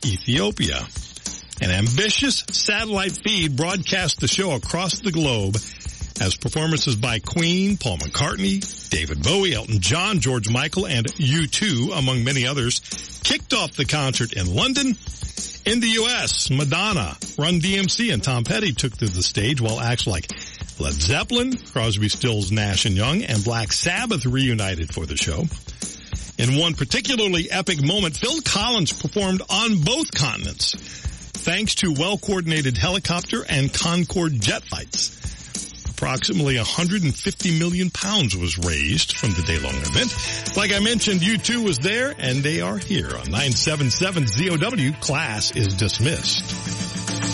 Ethiopia. An ambitious satellite feed broadcast the show across the globe as performances by Queen, Paul McCartney, David Bowie, Elton John, George Michael, and U2, among many others, kicked off the concert in London. In the U.S., Madonna, Run DMC, and Tom Petty took to the stage, while acts like Led Zeppelin, Crosby, Stills, Nash & Young, and Black Sabbath reunited for the show. In one particularly epic moment, Phil Collins performed on both continents, thanks to well-coordinated helicopter and Concorde jet flights. Approximately 150 million pounds was raised from the day-long event. Like I mentioned, U2 was there, and they are here on 977 ZOW. Class is dismissed.